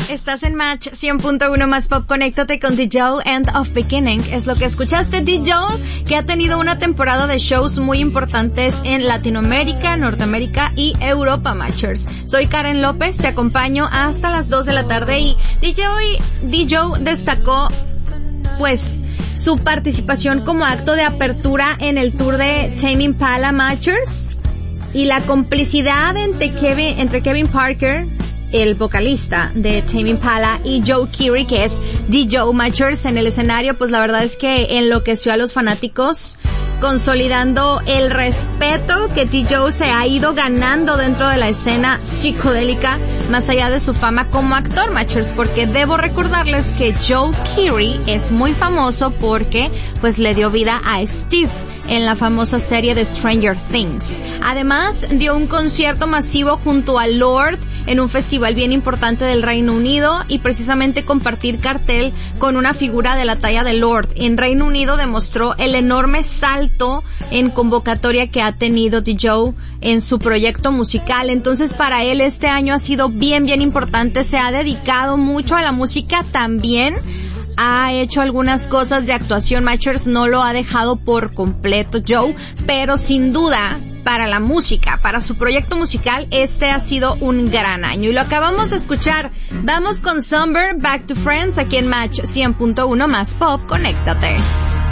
Estás en Match 100.1 más Pop. Conéctate con D-Joe, End of Beginning. Es lo que escuchaste. D-Joe, que ha tenido una temporada de shows muy importantes en Latinoamérica, Norteamérica y Europa, Matchers. Soy Karen López, te acompaño hasta las 2 de la tarde y D-Joe destacó, pues, su participación como acto de apertura en el tour de Tame Impala, Matchers, y la complicidad entre Kevin Parker, el vocalista de Tame Impala, y Joe Keery, que es D-Joe, Matchers, en el escenario, pues la verdad es que enloqueció a los fanáticos, consolidando el respeto que D-Joe se ha ido ganando dentro de la escena psicodélica, más allá de su fama como actor, Matchers, porque debo recordarles que Joe Keery es muy famoso porque pues le dio vida a Steve en la famosa serie de Stranger Things. Además, dio un concierto masivo junto a Lorde en un festival bien importante del Reino Unido, y precisamente compartir cartel con una figura de la talla de Lorde en Reino Unido demostró el enorme salto en convocatoria que ha tenido D-Joe en su proyecto musical. Entonces, para él este año ha sido bien importante. Se ha dedicado mucho a la música también. Ha hecho algunas cosas de actuación, Matchers, no lo ha dejado por completo Joe, pero sin duda, para la música, para su proyecto musical, este ha sido un gran año. Y lo acabamos de escuchar. Vamos con Somber, Back to Friends, aquí en Match 100.1 más Pop. Conéctate.